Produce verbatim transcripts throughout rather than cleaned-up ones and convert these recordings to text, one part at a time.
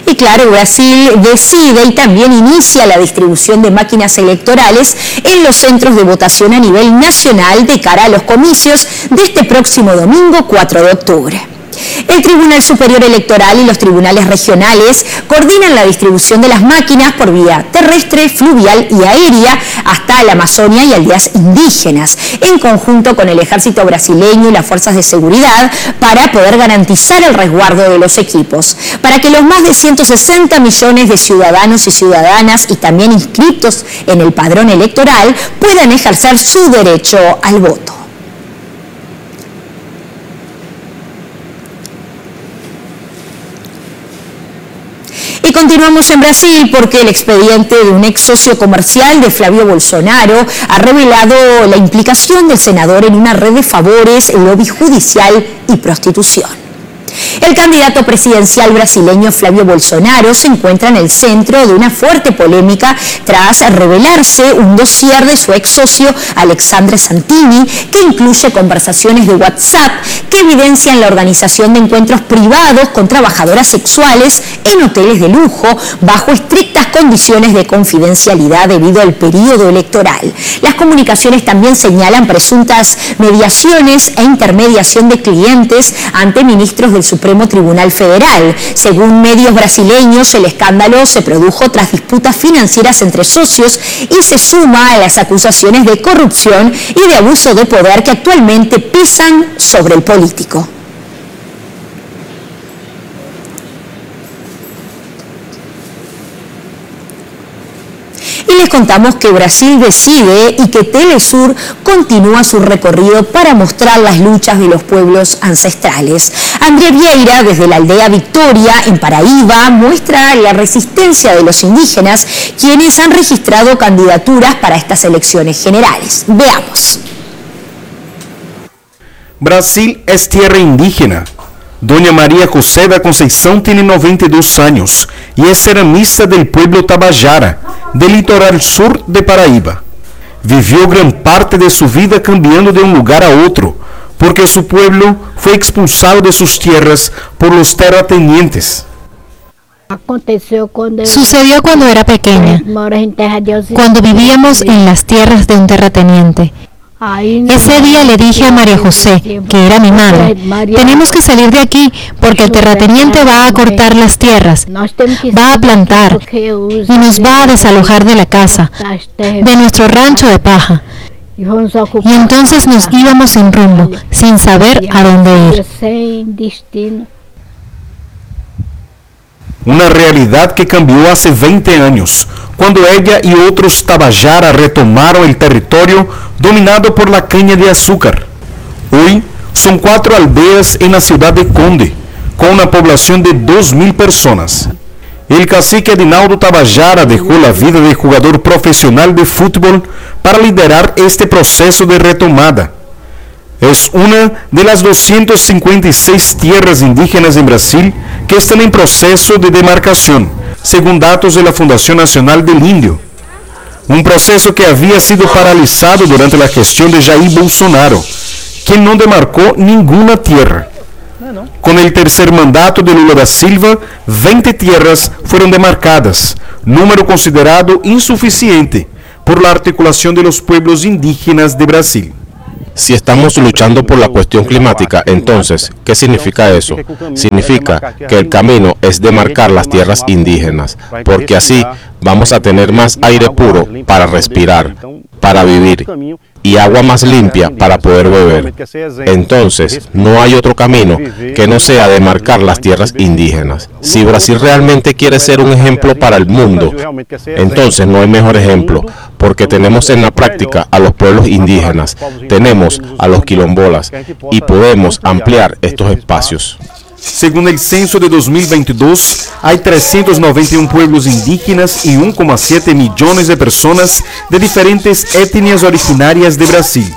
Y claro, Brasil decide y también inicia la distribución de máquinas electorales en los centros de votación a nivel nacional de cara a los comicios de este próximo domingo cuatro de octubre. El Tribunal Superior Electoral y los tribunales regionales coordinan la distribución de las máquinas por vía terrestre, fluvial y aérea hasta la Amazonia y aldeas indígenas, en conjunto con el ejército brasileño y las fuerzas de seguridad, para poder garantizar el resguardo de los equipos, para que los más de ciento sesenta millones de ciudadanos y ciudadanas y también inscritos en el padrón electoral puedan ejercer su derecho al voto. Y continuamos en Brasil porque el expediente de un ex socio comercial de Flavio Bolsonaro ha revelado la implicación del senador en una red de favores, lobby judicial y prostitución. El candidato presidencial brasileño Flavio Bolsonaro se encuentra en el centro de una fuerte polémica tras revelarse un dossier de su ex socio Alexandre Santini, que incluye conversaciones de WhatsApp que evidencian la organización de encuentros privados con trabajadoras sexuales en hoteles de lujo bajo estrictas condiciones de confidencialidad debido al periodo electoral. Las comunicaciones también señalan presuntas mediaciones e intermediación de clientes ante ministros del Supremo Tribunal Federal. Según medios brasileños, el escándalo se produjo tras disputas financieras entre socios y se suma a las acusaciones de corrupción y de abuso de poder que actualmente pesan sobre el político. Y les contamos que Brasil decide y que Telesur continúa su recorrido para mostrar las luchas de los pueblos ancestrales. André Vieira, desde la aldea Victoria, en Paraíba, muestra la resistencia de los indígenas, quienes han registrado candidaturas para estas elecciones generales. Veamos. Brasil es tierra indígena. Doña María José da Conceição tiene noventa y dos años y es ceramista del pueblo Tabajara, del litoral sur de Paraíba. Vivió gran parte de su vida cambiando de un lugar a otro, porque su pueblo fue expulsado de sus tierras por los terratenientes. Sucedió cuando era pequeña, cuando vivíamos en las tierras de un terrateniente. Ese día le dije a María José, que era mi madre, tenemos que salir de aquí porque el terrateniente va a cortar las tierras, va a plantar y nos va a desalojar de la casa, de nuestro rancho de paja. Y entonces nos íbamos sin rumbo, sin saber a dónde ir. Una realidad que cambió hace veinte años, cuando ella y otros Tabajara retomaron el territorio dominado por la caña de azúcar. Hoy son cuatro aldeas en la ciudad de Conde, con una población de dos mil personas. El cacique Edinaldo Tabajara dejó la vida de jugador profesional de fútbol para liderar este proceso de retomada. Es una de las doscientas cincuenta y seis tierras indígenas en Brasil que están en proceso de demarcación, según datos de la Fundación Nacional del Indio. Un proceso que había sido paralizado durante la gestión de Jair Bolsonaro, quien no demarcó ninguna tierra. Con el tercer mandato de Lula da Silva, veinte tierras fueron demarcadas, número considerado insuficiente por la articulación de los pueblos indígenas de Brasil. Si estamos luchando por la cuestión climática, entonces, ¿qué significa eso? Significa que el camino es demarcar las tierras indígenas, porque así vamos a tener más aire puro para respirar, para vivir, y agua más limpia para poder beber. Entonces, no hay otro camino que no sea demarcar las tierras indígenas. Si Brasil realmente quiere ser un ejemplo para el mundo, entonces no hay mejor ejemplo, porque tenemos en la práctica a los pueblos indígenas, tenemos a los quilombolas, y podemos ampliar estos espacios. Según el censo de dos mil veintidós, hay trescientos noventa y uno pueblos indígenas y uno coma siete millones de personas de diferentes etnias originarias de Brasil.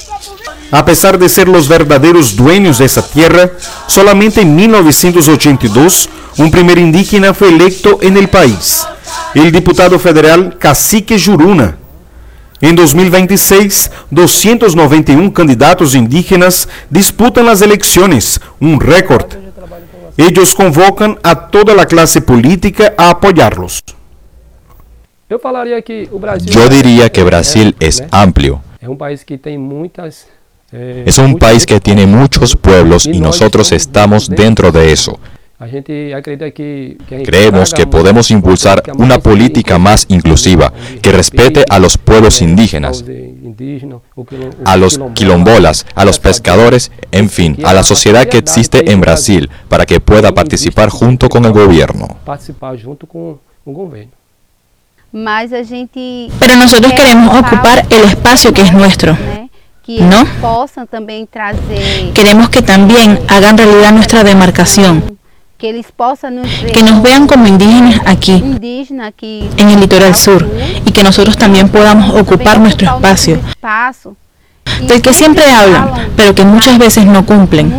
A pesar de ser los verdaderos dueños de esa tierra, solamente en mil novecientos ochenta y dos un primer indígena fue electo en el país, el diputado federal Cacique Juruna. En dos mil veintiséis, doscientos noventa y uno candidatos indígenas disputan las elecciones, un récord. Ellos convocan a toda la clase política a apoyarlos. Yo diría que Brasil es amplio. Es un país que tiene muchos pueblos y nosotros estamos dentro de eso. Creemos que podemos impulsar una política más inclusiva, que respete a los pueblos indígenas, a los quilombolas, a los pescadores, en fin, a la sociedad que existe en Brasil, para que pueda participar junto con el gobierno. Pero nosotros queremos ocupar el espacio que es nuestro, ¿no? Queremos que también hagan realidad nuestra demarcación, que nos vean como indígenas aquí, en el litoral sur, y que nosotros también podamos ocupar nuestro espacio, del que siempre hablan, pero que muchas veces no cumplen.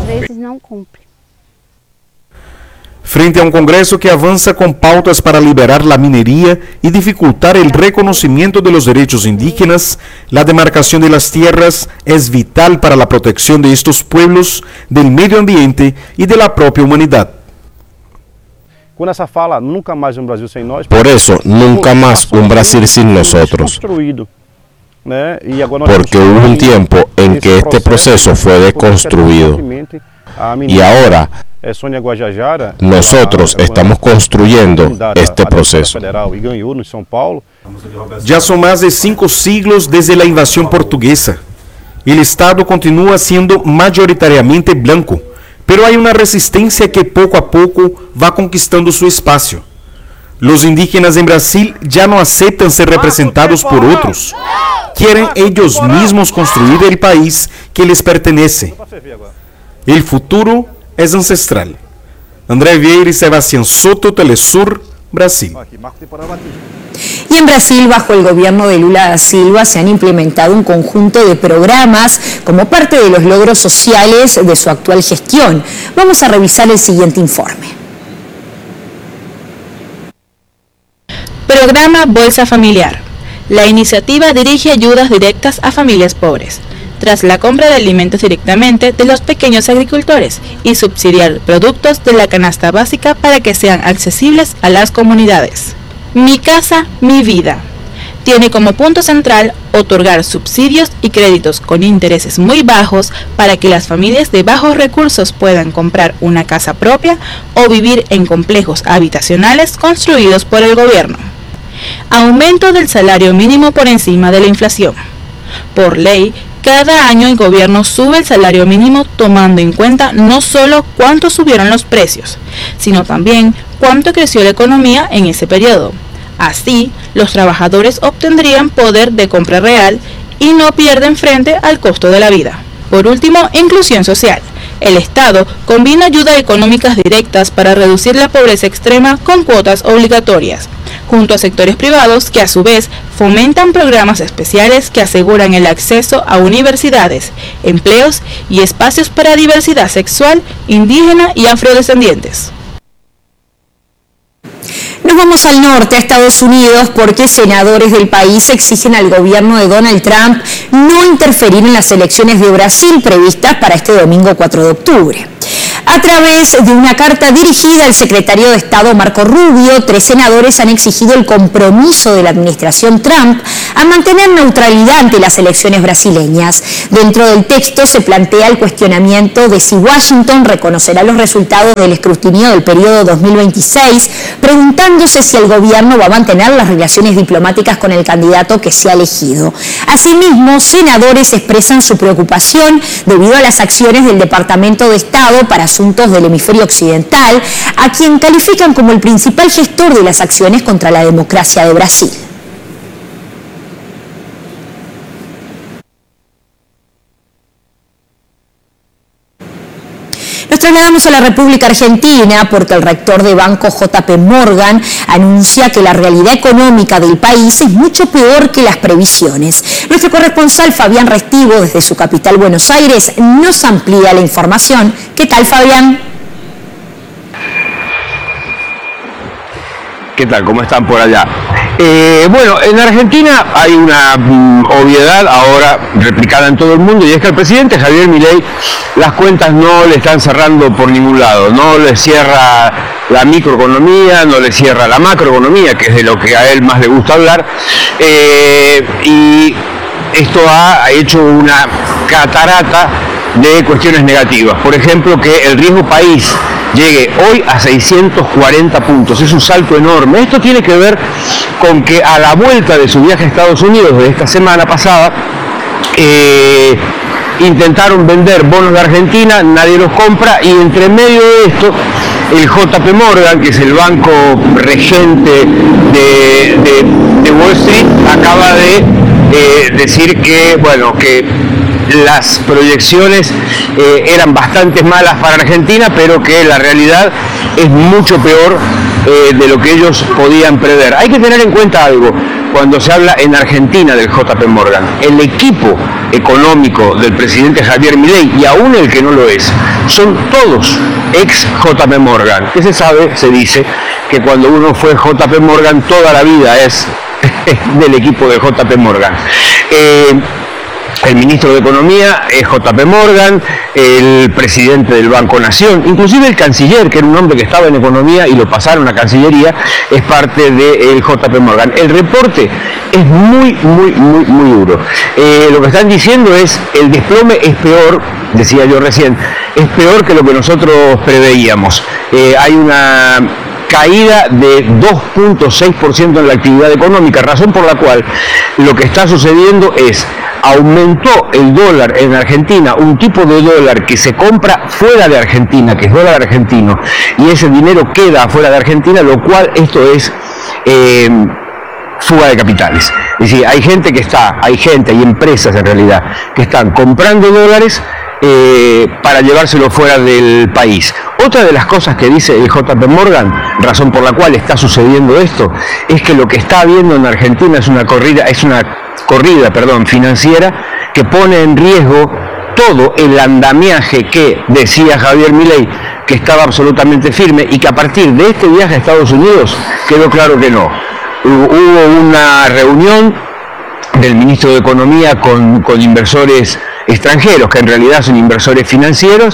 Frente a un Congreso que avanza con pautas para liberar la minería y dificultar el reconocimiento de los derechos indígenas, la demarcación de las tierras es vital para la protección de estos pueblos, del medio ambiente y de la propia humanidad. Por eso, nunca más un Brasil sin nosotros. Porque hubo un tiempo en que este proceso fue deconstruido. Y ahora, nosotros estamos construyendo este proceso. Ya son más de cinco siglos desde la invasión portuguesa. El Estado continúa siendo mayoritariamente blanco, pero hay una resistencia que poco a poco va conquistando su espacio. Los indígenas en Brasil ya no aceptan ser representados por otros. Quieren ellos mismos construir el país que les pertenece. El futuro es ancestral. André Vieira y Sebastián Soto, Telesur, Brasil. Y en Brasil, bajo el gobierno de Lula da Silva, se han implementado un conjunto de programas como parte de los logros sociales de su actual gestión. Vamos a revisar el siguiente informe. Programa Bolsa Familiar. La iniciativa dirige ayudas directas a familias pobres, tras la compra de alimentos directamente de los pequeños agricultores y subsidiar productos de la canasta básica para que sean accesibles a las comunidades. Mi casa, mi vida. Tiene como punto central otorgar subsidios y créditos con intereses muy bajos para que las familias de bajos recursos puedan comprar una casa propia o vivir en complejos habitacionales construidos por el gobierno. Aumento del salario mínimo por encima de la inflación. Por ley, cada año el gobierno sube el salario mínimo tomando en cuenta no solo cuánto subieron los precios, sino también cuánto creció la economía en ese periodo. Así, los trabajadores obtendrían poder de compra real y no pierden frente al costo de la vida. Por último, inclusión social. El Estado combina ayudas económicas directas para reducir la pobreza extrema con cuotas obligatorias, junto a sectores privados que a su vez fomentan programas especiales que aseguran el acceso a universidades, empleos y espacios para diversidad sexual, indígena y afrodescendientes. Nos vamos al norte, a Estados Unidos, porque senadores del país exigen al gobierno de Donald Trump no interferir en las elecciones de Brasil previstas para este domingo cuatro de octubre. A través de una carta dirigida al secretario de Estado Marco Rubio, tres senadores han exigido el compromiso de la administración Trump a mantener neutralidad ante las elecciones brasileñas. Dentro del texto se plantea el cuestionamiento de si Washington reconocerá los resultados del escrutinio del periodo dos mil veintiséis, preguntándose si el gobierno va a mantener las relaciones diplomáticas con el candidato que sea elegido. Asimismo, senadores expresan su preocupación debido a las acciones del Departamento de Estado para Asuntos del Hemisferio Occidental, a quien califican como el principal gestor de las acciones contra la democracia de Brasil. Nos trasladamos a la República Argentina porque el rector de banco J P Morgan anuncia que la realidad económica del país es mucho peor que las previsiones. Nuestro corresponsal Fabián Restivo, desde su capital Buenos Aires, nos amplía la información. ¿Qué tal, Fabián? ¿Qué tal? ¿Cómo están por allá? Eh, bueno, en Argentina hay una mm, obviedad ahora replicada en todo el mundo, y es que al presidente Javier Milei las cuentas no le están cerrando por ningún lado. No le cierra la microeconomía, no le cierra la macroeconomía, que es de lo que a él más le gusta hablar, eh, y esto ha hecho una catarata de cuestiones negativas. Por ejemplo, que el riesgo país llegue hoy a seiscientos cuarenta puntos, es un salto enorme. Esto tiene que ver con que a la vuelta de su viaje a Estados Unidos de esta semana pasada, eh, intentaron vender bonos de Argentina, nadie los compra, y entre medio de esto, el J P Morgan, que es el banco regente de, de, de Wall Street, acaba de eh, decir que, bueno, que las proyecciones eh, eran bastante malas para Argentina, pero que la realidad es mucho peor eh, de lo que ellos podían prever. Hay que tener en cuenta algo cuando se habla en Argentina del J P Morgan. El equipo económico del presidente Javier Milei, y aún el que no lo es, son todos ex J P Morgan. Que se sabe, se dice, que cuando uno fue J P Morgan toda la vida es del equipo de J P Morgan. Eh, El ministro de Economía es J P Morgan, el presidente del Banco Nación, inclusive el canciller, que era un hombre que estaba en Economía y lo pasaron a Cancillería, es parte del J P Morgan. El reporte es muy, muy, muy, muy duro. Eh, lo que están diciendo es, el desplome es peor, decía yo recién, es peor que lo que nosotros preveíamos. Eh, hay una caída de dos punto seis por ciento en la actividad económica, razón por la cual lo que está sucediendo es, aumentó el dólar en Argentina, un tipo de dólar que se compra fuera de Argentina, que es dólar argentino, y ese dinero queda fuera de Argentina, lo cual esto es eh, fuga de capitales. Es decir, hay gente que está, hay gente, hay empresas en realidad, que están comprando dólares eh, para llevárselo fuera del país. Otra de las cosas que dice el J P Morgan, razón por la cual está sucediendo esto, es que lo que está habiendo en Argentina es una corrida, es una corrida, perdón, financiera, que pone en riesgo todo el andamiaje que decía Javier Milei, que estaba absolutamente firme, y que a partir de este viaje a Estados Unidos quedó claro que no. Hubo una reunión del ministro de Economía con, con inversores extranjeros, que en realidad son inversores financieros,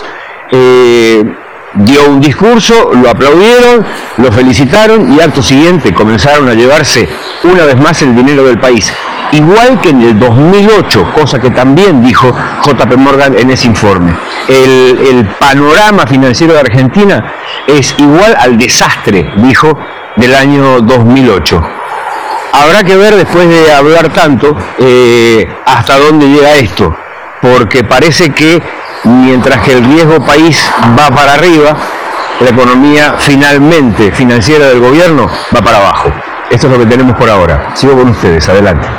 eh, dio un discurso, lo aplaudieron, lo felicitaron, y acto siguiente comenzaron a llevarse una vez más el dinero del país. Igual que en el dos mil ocho, cosa que también dijo J P Morgan en ese informe. El, el panorama financiero de Argentina es igual al desastre, dijo, del año dos mil ocho. Habrá que ver, después de hablar tanto, eh, hasta dónde llega esto, porque parece que mientras que el riesgo país va para arriba, la economía finalmente financiera del gobierno va para abajo. Esto es lo que tenemos por ahora. Sigo con ustedes, adelante.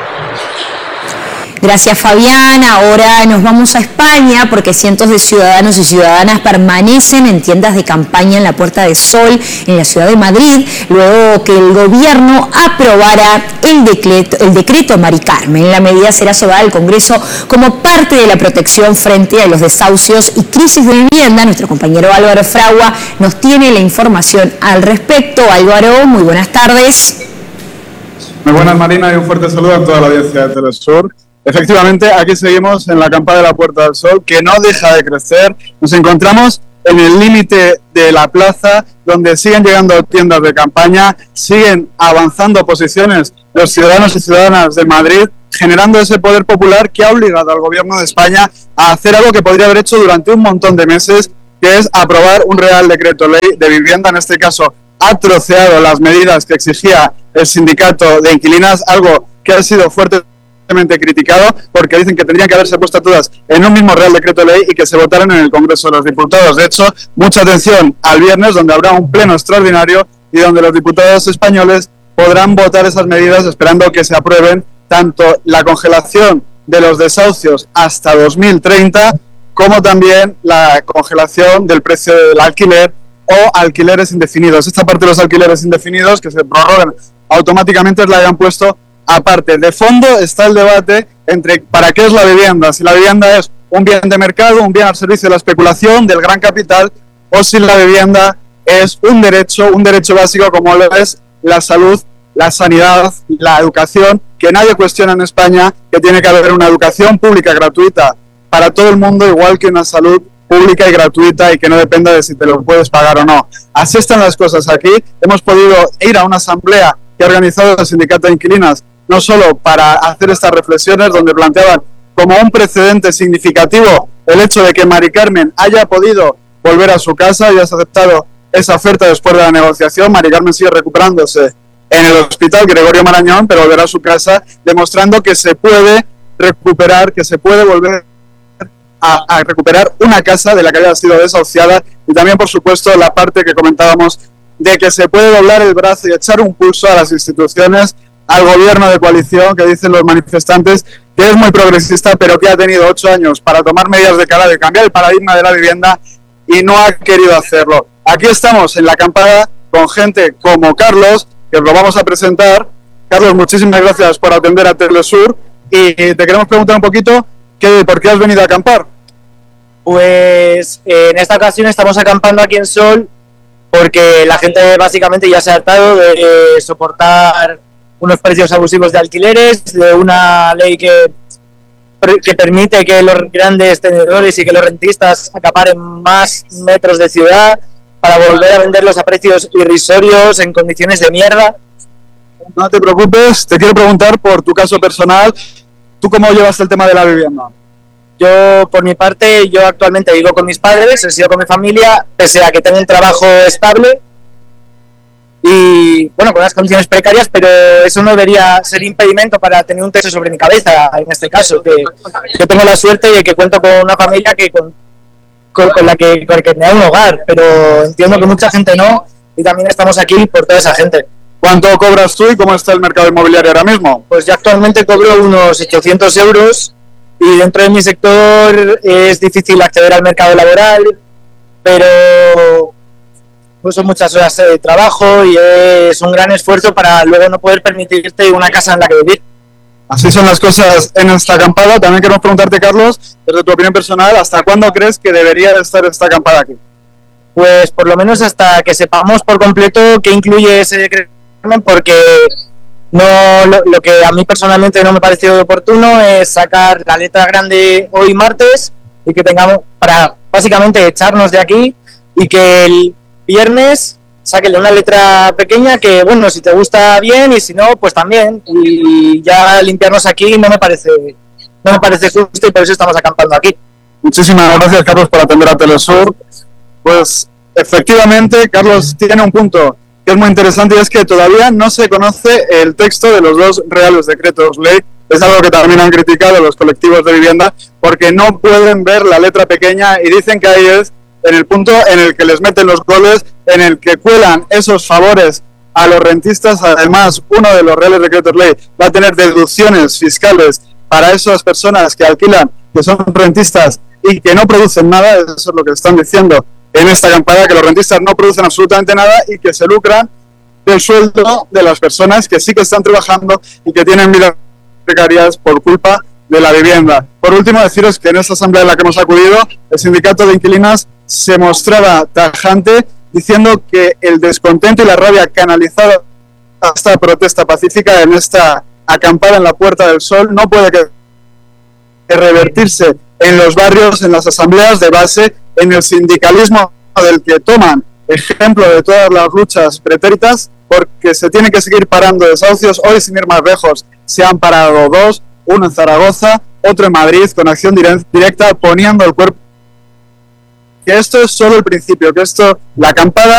Gracias, Fabián. Ahora nos vamos a España, porque cientos de ciudadanos y ciudadanas permanecen en tiendas de campaña en la Puerta del Sol, en la ciudad de Madrid, luego que el gobierno aprobara el decreto, el decreto Mari Carmen. La medida será llevada al Congreso como parte de la protección frente a los desahucios y crisis de vivienda. Nuestro compañero Álvaro Fragua nos tiene la información al respecto. Álvaro, muy buenas tardes. Muy buenas, Marina, y un fuerte saludo a toda la audiencia de Telesur. Efectivamente, aquí seguimos en la campana de la Puerta del Sol, que no deja de crecer. Nos encontramos en el límite de la plaza, donde siguen llegando tiendas de campaña, siguen avanzando posiciones los ciudadanos y ciudadanas de Madrid, generando ese poder popular que ha obligado al gobierno de España a hacer algo que podría haber hecho durante un montón de meses, que es aprobar un Real Decreto Ley de vivienda. En este caso, ha troceado las medidas que exigía el sindicato de inquilinas, algo que ha sido fuerte criticado, porque dicen que tendrían que haberse puesto todas en un mismo Real Decreto Ley y que se votaran en el Congreso de los Diputados. De hecho, mucha atención al viernes, donde habrá un pleno extraordinario y donde los diputados españoles podrán votar esas medidas, esperando que se aprueben tanto la congelación de los desahucios hasta dos mil treinta, como también la congelación del precio del alquiler o alquileres indefinidos. Esta parte de los alquileres indefinidos, que se prorrogan automáticamente, es la que han puesto aparte. De fondo está el debate entre para qué es la vivienda, si la vivienda es un bien de mercado, un bien al servicio de la especulación, del gran capital, o si la vivienda es un derecho, un derecho básico como lo es la salud, la sanidad, la educación, que nadie cuestiona en España, que tiene que haber una educación pública gratuita para todo el mundo, igual que una salud pública y gratuita y que no dependa de si te lo puedes pagar o no. Así están las cosas aquí. Hemos podido ir a una asamblea que ha organizado el Sindicato de Inquilinas, no solo para hacer estas reflexiones, donde planteaban como un precedente significativo el hecho de que Mari Carmen haya podido volver a su casa y has aceptado esa oferta después de la negociación. Mari Carmen sigue recuperándose en el hospital Gregorio Marañón, pero volverá a su casa, demostrando que se puede recuperar, que se puede volver a, a recuperar una casa de la que había sido desahuciada, y también, por supuesto, la parte que comentábamos de que se puede doblar el brazo y echar un pulso a las instituciones, al gobierno de coalición, que dicen los manifestantes que es muy progresista, pero que ha tenido ocho años para tomar medidas de cara de cambiar el paradigma de la vivienda y no ha querido hacerlo. Aquí estamos en la acampada con gente como Carlos, que os lo vamos a presentar. Carlos, muchísimas gracias por atender a Telesur, y te queremos preguntar un poquito que, ¿por qué has venido a acampar? Pues eh, en esta ocasión estamos acampando aquí en Sol porque la gente básicamente ya se ha hartado de eh, soportar unos precios abusivos de alquileres, de una ley que, que permite que los grandes tenedores y que los rentistas acaparen más metros de ciudad para volver a venderlos a precios irrisorios en condiciones de mierda. No te preocupes, te quiero preguntar por tu caso personal. ¿Tú cómo llevas el tema de la vivienda? Yo, por mi parte, yo actualmente vivo con mis padres, he sido con mi familia, pese a que tengo un trabajo estable y, bueno, con unas condiciones precarias, pero eso no debería ser impedimento para tener un techo sobre mi cabeza, en este caso, que yo tengo la suerte de que cuento con una familia que con, con, con la que, con la que me da un hogar, pero entiendo que mucha gente no, y también estamos aquí por toda esa gente. ¿Cuánto cobras tú y cómo está el mercado inmobiliario ahora mismo? Pues yo actualmente cobro unos ochocientos euros y dentro de mi sector es difícil acceder al mercado laboral, pero pues son muchas horas de trabajo y es un gran esfuerzo para luego no poder permitirte una casa en la que vivir. Así son las cosas en esta acampada. También queremos preguntarte, Carlos, desde tu opinión personal, ¿hasta cuándo crees que debería estar esta acampada aquí? Pues por lo menos hasta que sepamos por completo qué incluye ese decreto, porque no lo, lo que a mí personalmente no me pareció oportuno es sacar la letra grande hoy martes y que tengamos para básicamente echarnos de aquí, y que el viernes saquen una letra pequeña que, bueno, si te gusta bien y si no, pues también, y ya limpiarnos aquí no me parece no me parece justo, y por eso estamos acampando aquí. Muchísimas gracias, Carlos, por atender a Telesur. Pues efectivamente, Carlos tiene un punto que es muy interesante, y es que todavía no se conoce el texto de los dos reales decretos ley. Es algo que también han criticado los colectivos de vivienda, porque no pueden ver la letra pequeña, y dicen que ahí es en el punto en el que les meten los goles, en el que cuelan esos favores a los rentistas. Además, uno de los reales decretos ley va a tener deducciones fiscales para esas personas que alquilan, que son rentistas y que no producen nada. Eso es lo que están diciendo en esta acampada, que los rentistas no producen absolutamente nada y que se lucran del sueldo de las personas que sí que están trabajando y que tienen vidas precarias por culpa de la vivienda. Por último, deciros que en esta asamblea en la que hemos acudido, el sindicato de inquilinas se mostraba tajante, diciendo que el descontento y la rabia canalizada a esta protesta pacífica en esta acampada en la Puerta del Sol no puede que revertirse en los barrios, en las asambleas de base, en el sindicalismo del que toman ejemplo de todas las luchas pretéritas, porque se tiene que seguir parando desahucios. Hoy, sin ir más lejos, se han parado dos, uno en Zaragoza, otro en Madrid, con acción directa, poniendo el cuerpo. Que esto es solo el principio, que esto, la acampada